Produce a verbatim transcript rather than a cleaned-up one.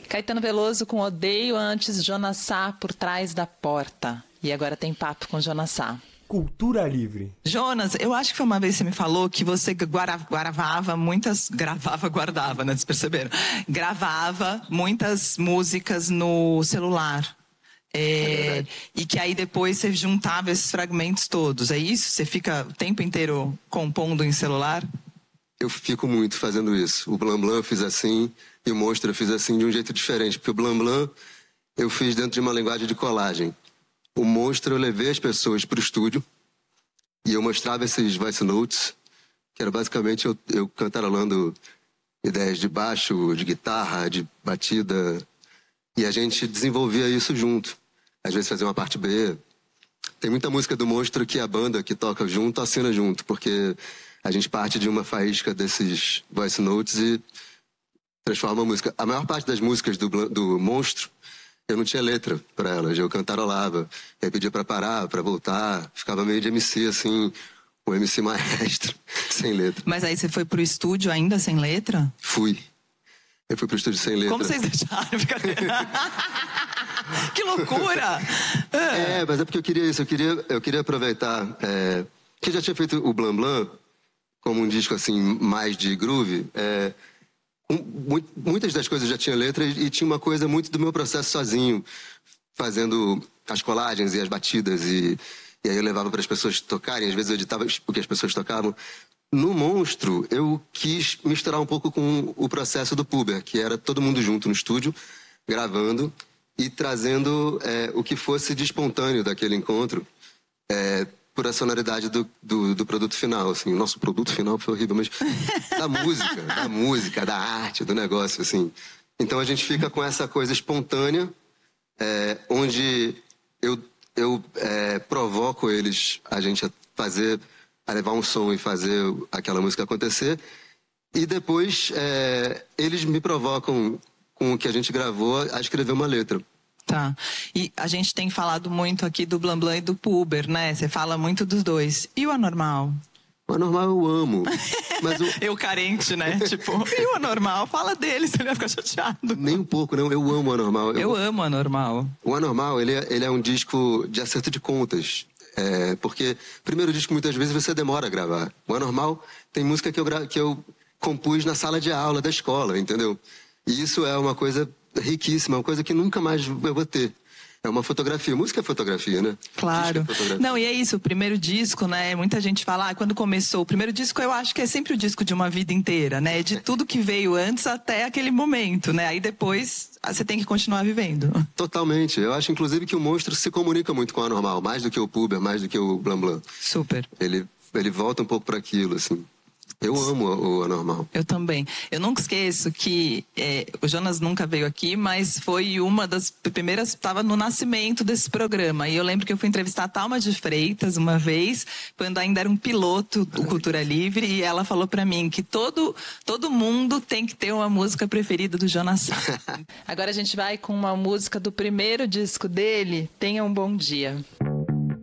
Caetano Veloso com Odeio, antes Jonas Sá, Por Trás da Porta. E agora tem papo com Jonas Sá. Cultura livre. Jonas, eu acho que foi uma vez que você me falou que você guara, gravava muitas... Gravava, guardava, né? Vocês perceberam? Gravava muitas músicas no celular. É, é e que aí depois você juntava esses fragmentos todos. É isso? Você fica o tempo inteiro compondo em celular? Eu fico muito fazendo isso. O Blam Blam eu fiz assim e o Monstro eu fiz assim de um jeito diferente. Porque o Blam Blam eu fiz dentro de uma linguagem de colagem. O Monstro eu levei as pessoas para o estúdio e eu mostrava esses voice notes, que era basicamente eu, eu cantarolando ideias de baixo, de guitarra, de batida. E a gente desenvolvia isso junto. Às vezes fazia uma parte B. Tem muita música do Monstro que a banda que toca junto assina junto, porque a gente parte de uma faísca desses voice notes e transforma a música. A maior parte das músicas do, do Monstro, eu não tinha letra para elas, eu cantarolava. Aí pedia para parar, para voltar. Ficava meio de M C, assim, um M C maestro, sem letra. Mas aí você foi pro estúdio ainda sem letra? Fui. Eu fui pro estúdio sem letra. Como vocês deixaram? Que loucura! É, mas é porque eu queria isso. Eu queria, eu queria aproveitar... É, que eu já tinha feito o Blam Blam como um disco, assim, mais de groove. É, um, muitas das coisas já tinha letra e, e tinha uma coisa muito do meu processo sozinho, fazendo as colagens e as batidas. E, e aí eu levava para as pessoas tocarem. Às vezes eu editava o que as pessoas tocavam. No Monstro, eu quis misturar um pouco com o processo do Puber, que era todo mundo junto no estúdio, gravando e trazendo é, o que fosse de espontâneo daquele encontro, é, por a sonoridade do, do, do produto final. Assim. O nosso produto final foi horrível, mas da música, da música, da arte, do negócio. Assim. Então a gente fica com essa coisa espontânea, é, onde eu, eu é, provoco eles, a gente a fazer... a levar um som e fazer aquela música acontecer. E depois é, eles me provocam, com o que a gente gravou, a escrever uma letra. Tá. E a gente tem falado muito aqui do Blam Blam e do Puber, né? Você fala muito dos dois. E o Anormal? O Anormal eu amo. Mas o... Eu carente, né? Tipo, e o Anormal? Fala dele, você vai ficar chateado. Nem um pouco, não. Eu amo o Anormal. Eu, eu amo o Anormal. O Anormal, ele é, ele é um disco de acerto de contas. É, porque primeiro disco muitas vezes você demora a gravar. O Anormal tem música que eu, gra... que eu compus na sala de aula da escola, entendeu? E isso é uma coisa riquíssima, uma coisa que nunca mais eu vou ter. É uma fotografia. Música é fotografia, né? Claro. É fotografia. Não, e é isso, o primeiro disco, né? Muita gente fala, ah, quando começou. O primeiro disco eu acho que é sempre o disco de uma vida inteira, né? De tudo que veio antes até aquele momento, né? Aí depois você tem que continuar vivendo. Totalmente. Eu acho, inclusive, que o Monstro se comunica muito com o Anormal, mais do que o Puber, mais do que o Blam Blam. Super. Ele, ele volta um pouco para aquilo, assim. Eu amo o Anormal. Eu também. Eu nunca esqueço que é, o Jonas nunca veio aqui, mas foi uma das primeiras, estava no nascimento desse programa. E eu lembro que eu fui entrevistar a Thalma de Freitas uma vez, quando ainda era um piloto do Cultura Livre, e ela falou pra mim que todo, todo mundo tem que ter uma música preferida do Jonas Sá. Agora a gente vai com uma música do primeiro disco dele, Tenha um Bom Dia.